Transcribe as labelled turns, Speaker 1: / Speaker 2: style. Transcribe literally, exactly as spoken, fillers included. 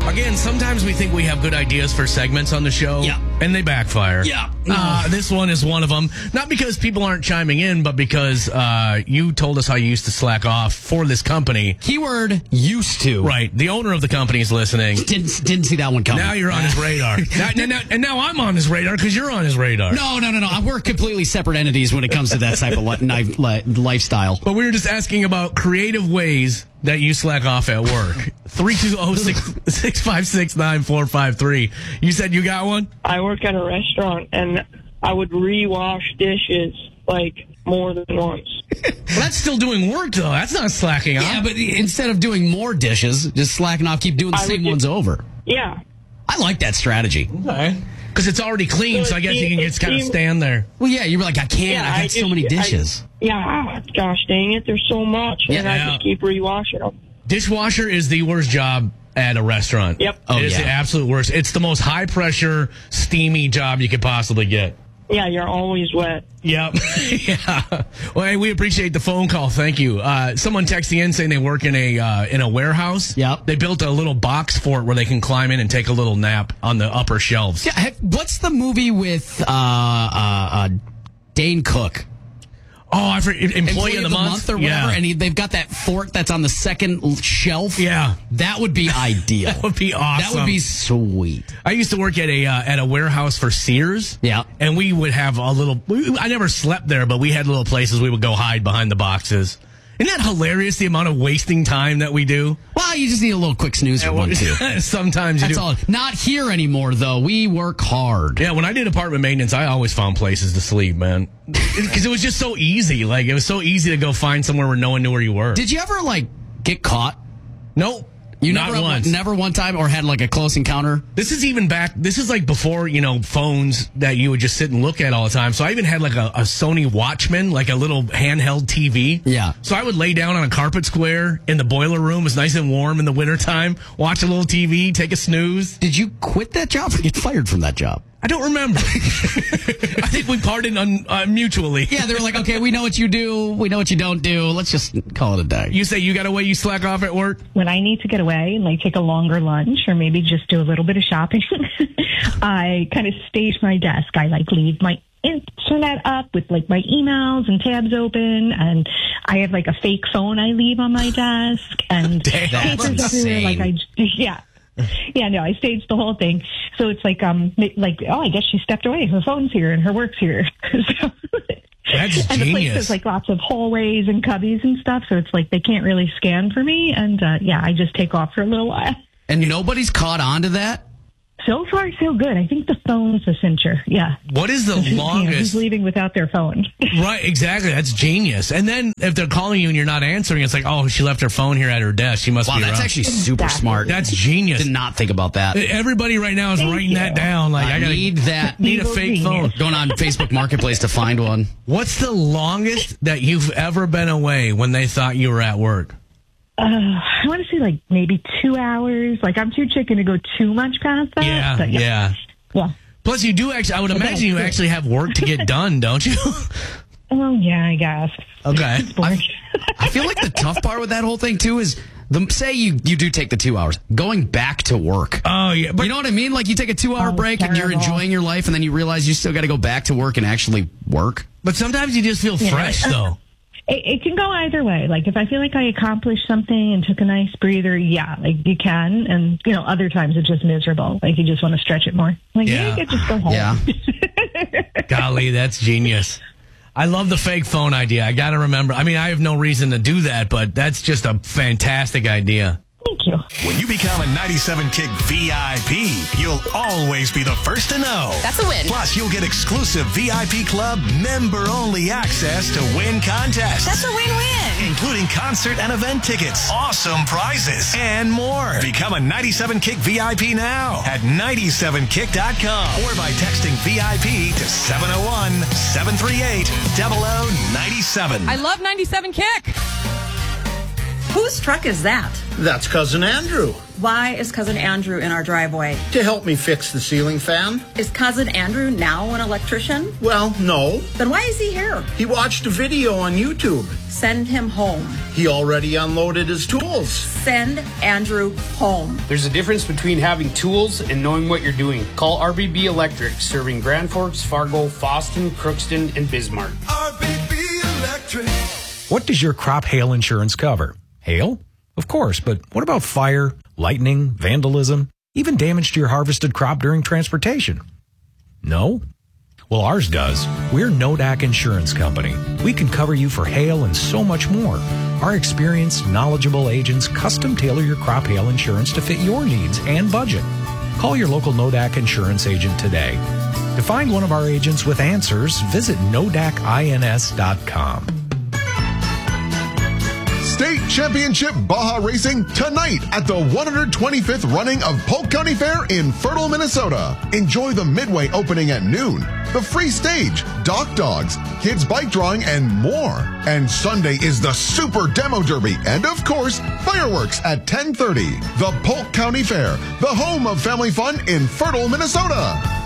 Speaker 1: Again, sometimes we think we have good ideas for segments on the show,
Speaker 2: Yeah.
Speaker 1: and they backfire.
Speaker 2: Yeah.
Speaker 1: Uh, this one is one of them. Not because people aren't chiming in, but because uh, you told us how you used to slack off for this company.
Speaker 2: Keyword used to.
Speaker 1: Right. The owner of the company is listening.
Speaker 2: Didn't didn't see that one coming.
Speaker 1: Now you're on his radar. now, now, now, and now I'm on his radar because you're on his radar.
Speaker 2: No, no, no, no. We're completely separate entities when it comes to that type of li- li- li- lifestyle.
Speaker 1: But we were just asking about creative ways that you slack off at work. three two zero, six five six, nine four five three. You said you got one?
Speaker 3: I work at a restaurant, and I would rewash dishes, like, more than once.
Speaker 1: Well, that's still doing work, though. That's not slacking off.
Speaker 2: Yeah, but instead of doing more dishes, just slacking off, keep doing the
Speaker 3: I
Speaker 2: same
Speaker 3: would
Speaker 2: ones
Speaker 3: just-
Speaker 2: over.
Speaker 3: Yeah.
Speaker 2: I like that strategy.
Speaker 1: Okay. Because it's already clean, so I guess you can just kind of stand there.
Speaker 2: Well, yeah, you're like, I can't.
Speaker 3: Yeah,
Speaker 2: I got
Speaker 3: I
Speaker 2: so
Speaker 3: just-
Speaker 2: many
Speaker 3: I-
Speaker 2: dishes.
Speaker 3: Yeah, gosh dang it, there's so much, and
Speaker 2: Yeah.
Speaker 3: I just keep rewashing them.
Speaker 1: Dishwasher is the worst job at a restaurant.
Speaker 3: Yep.
Speaker 2: Oh,
Speaker 1: It is
Speaker 2: yeah.
Speaker 1: the absolute worst. It's the most high-pressure, steamy job you could possibly get.
Speaker 3: Yeah, you're always wet.
Speaker 1: Yep. yeah. Well, hey, we appreciate the phone call. Thank you. Uh, someone texting in saying they work in a uh, in a warehouse.
Speaker 2: Yep.
Speaker 1: They built a little box fort where they can climb in and take a little nap on the upper shelves.
Speaker 2: Yeah, heck, what's the movie with uh, uh, uh, Dane Cook?
Speaker 1: Oh, I forget. Employee,
Speaker 2: Employee
Speaker 1: of the, month?
Speaker 2: or whatever,
Speaker 1: Yeah.
Speaker 2: and he, they've got that fort that's on the second shelf.
Speaker 1: Yeah.
Speaker 2: That would be ideal.
Speaker 1: That would be awesome.
Speaker 2: That would be sweet.
Speaker 1: I used to work at a uh, at a warehouse for Sears.
Speaker 2: Yeah.
Speaker 1: And we would have a little, we, I never slept there, but we had little places we would go hide behind the boxes. Isn't that hilarious, the amount of wasting time that we do?
Speaker 2: Well, you just need a little quick snooze for one, too.
Speaker 1: Sometimes you
Speaker 2: That's
Speaker 1: do.
Speaker 2: all. Not here anymore, though. We work hard.
Speaker 1: Yeah, when I did apartment maintenance, I always found places to sleep, man. Because it was just so easy. Like, it was so easy to go find somewhere where no one knew where you were.
Speaker 2: Did you ever, like, get caught?
Speaker 1: Nope.
Speaker 2: You
Speaker 1: Not
Speaker 2: never,
Speaker 1: once.
Speaker 2: Never one time or had, like, a close encounter?
Speaker 1: This is even back, this is like before, you know, phones that you would just sit and look at all the time. So I even had like a, a Sony Watchman, like a little handheld T V.
Speaker 2: Yeah.
Speaker 1: So I would lay down on a carpet square in the boiler room. It was nice and warm in the wintertime. Watch a little T V, take a snooze.
Speaker 2: Did you quit that job or get fired from that job?
Speaker 1: I don't remember. I think we parted un, uh, mutually.
Speaker 2: Yeah, they were like, okay, we know what you do. We know what you don't do. Let's just call it a day.
Speaker 1: You say you got a way you slack off at work?
Speaker 4: When I need to get away and like take a longer lunch or maybe just do a little bit of shopping, I kind of stage my desk. I like leave my internet up with like my emails and tabs open, and I have like a fake phone I leave on my desk and
Speaker 1: Damn,
Speaker 4: papers
Speaker 2: that's
Speaker 4: everywhere. Like I, yeah. Yeah, no, I staged the whole thing. So it's like, um, like, oh, I guess she stepped away. Her phone's here and her work's here. so,
Speaker 1: That's
Speaker 4: and the place
Speaker 1: genius.
Speaker 4: has like lots of hallways and cubbies and stuff. So it's like they can't really scan for me. And uh, yeah, I just take off for a little while.
Speaker 2: And nobody's caught on to that?
Speaker 4: So far, so good. I think the phone's the cincher. Yeah.
Speaker 1: What is the
Speaker 4: You know, who's
Speaker 1: longest?
Speaker 4: leaving without their phone?
Speaker 1: Right, exactly. That's genius. And then if they're calling you and you're not answering, it's like, oh, she left her phone here at her desk. She must
Speaker 2: Wow,
Speaker 1: be
Speaker 2: that's
Speaker 1: around.
Speaker 2: actually super
Speaker 4: Exactly.
Speaker 2: smart.
Speaker 1: That's genius.
Speaker 2: Did not think about that.
Speaker 1: Everybody right now is
Speaker 4: Thank
Speaker 1: writing
Speaker 4: you.
Speaker 1: that down. Like, I,
Speaker 2: I
Speaker 1: gotta
Speaker 2: need that.
Speaker 1: need a
Speaker 4: Evil
Speaker 1: fake
Speaker 4: genius.
Speaker 1: phone.
Speaker 2: Going on Facebook Marketplace to find one.
Speaker 1: What's the longest that you've ever been away when they thought you were at work?
Speaker 4: Uh, I want to say like maybe two hours. Like I'm too chicken to go too much past that.
Speaker 1: Yeah,
Speaker 4: but
Speaker 1: yeah.
Speaker 4: Well,
Speaker 1: Plus, you do actually, I would
Speaker 4: Well,
Speaker 1: imagine you
Speaker 4: that's
Speaker 1: actually have work to get done, don't you?
Speaker 4: well, yeah, I guess.
Speaker 1: Okay.
Speaker 4: It's boring.
Speaker 2: I feel like the tough part with that whole thing, too, is the, say you, you do take the two hours, going back to work.
Speaker 1: Oh, yeah. But
Speaker 2: You know what I mean? Like you take a two-hour
Speaker 4: Oh,
Speaker 2: break and you're
Speaker 4: terrible.
Speaker 2: enjoying your life, and then you realize you still got to go back to work and actually work.
Speaker 1: but sometimes you just feel fresh, though.
Speaker 4: It, it can go either way. Like if I feel like I accomplished something and took a nice breather, yeah, like you can. And you know, other times it's just miserable. Like you just want to stretch it more. Like
Speaker 1: Yeah.
Speaker 4: yeah, you could just go home.
Speaker 2: Yeah.
Speaker 1: Golly, that's genius. I love the fake phone idea. I got to remember. I mean, I have no reason to do that, but that's just a fantastic idea.
Speaker 4: Thank you.
Speaker 5: When you become a ninety-seven Kick V I P, you'll always be the first to know.
Speaker 6: That's a win.
Speaker 5: Plus, you'll get exclusive V I P Club member-only access to win contests.
Speaker 6: That's a win-win.
Speaker 5: Including concert and event tickets, awesome prizes, and more. Become a ninety-seven Kick V I P now at ninety-seven kick dot com or by texting V I P to seven oh one, seven three eight, oh oh nine seven.
Speaker 6: I love ninety-seven Kick. Whose truck is that?
Speaker 7: That's Cousin Andrew.
Speaker 6: Why is Cousin Andrew in our driveway?
Speaker 7: To help me fix the ceiling fan.
Speaker 6: Is Cousin Andrew now an electrician?
Speaker 7: Well, no.
Speaker 6: Then why is he here?
Speaker 7: He watched a video on YouTube.
Speaker 6: Send him home.
Speaker 7: He already unloaded his tools.
Speaker 6: Send Andrew home.
Speaker 8: There's a difference between having tools and knowing what you're doing. Call R B B Electric, serving Grand Forks, Fargo, Fosston, Crookston, and Bismarck.
Speaker 9: R B B Electric.
Speaker 10: What does your crop hail insurance cover? Hail? Of course, but what about fire, lightning, vandalism, even damage to your harvested crop during transportation? No? Well, ours does. We're Nodak Insurance Company. We can cover you for hail and so much more. Our experienced, knowledgeable agents custom tailor your crop hail insurance to fit your needs and budget. Call your local Nodak Insurance agent today. To find one of our agents with answers, visit nodak ins dot com.
Speaker 11: State Championship Baja Racing tonight at the one hundred twenty-fifth running of Polk County Fair in Fertile, Minnesota. Enjoy the Midway opening at noon, the free stage, dock dogs, kids bike drawing, and more. And Sunday is the Super Demo Derby and, of course, fireworks at ten thirty. The Polk County Fair, the home of family fun in Fertile, Minnesota.